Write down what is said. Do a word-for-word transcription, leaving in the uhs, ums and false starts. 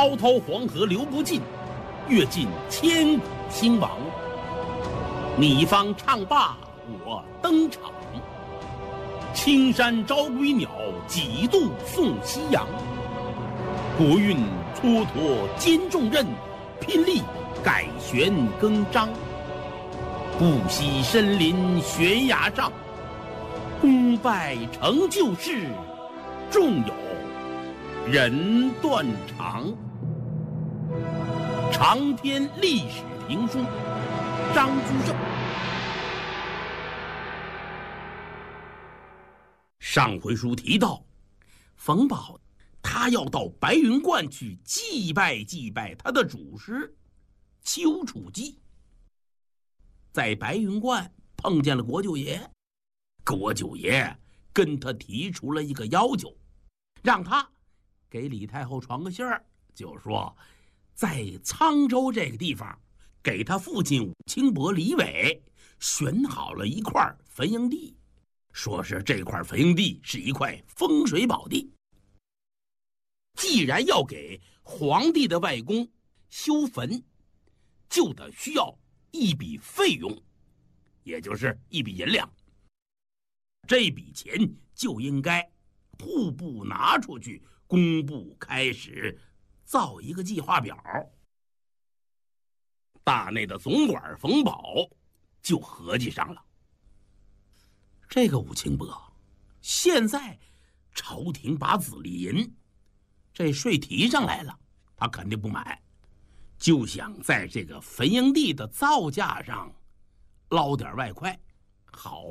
滔滔黄河流不尽，阅尽千古兴亡。你方唱罢我登场，青山招归鸟，几度送夕阳。国运蹉跎兼重任，拼力改弦更张。不惜身临悬崖上，功败成就事，纵有人断肠。长篇历史评书，张居正。上回书提到，冯保他要到白云观去祭拜祭拜他的祖师丘处机。在白云观碰见了国舅爷，国舅爷跟他提出了一个要求，让他给李太后传个信儿，就说在沧州这个地方给他父亲武清伯李伟选好了一块坟营地，说是这块坟营地是一块风水宝地，既然要给皇帝的外公修坟，就得需要一笔费用，也就是一笔银两。这笔钱就应该户部拿出去，工部开始造一个计划表。大内的总管冯保就合计上了，这个武清伯现在朝廷把子立银这税提上来了，他肯定不买，就想在这个坟营地的造价上捞点外快，好